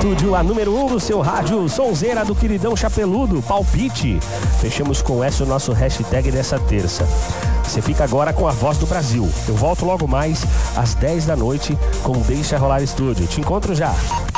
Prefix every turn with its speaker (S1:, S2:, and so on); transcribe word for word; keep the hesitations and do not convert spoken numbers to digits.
S1: Estúdio, a número um do seu rádio, sonzeira do queridão Chapeludo, palpite. Fechamos com essa o nosso hashtag dessa terça. Você fica agora com a Voz do Brasil. Eu volto logo mais às dez da noite com Deixa Rolar Estúdio. Te encontro já.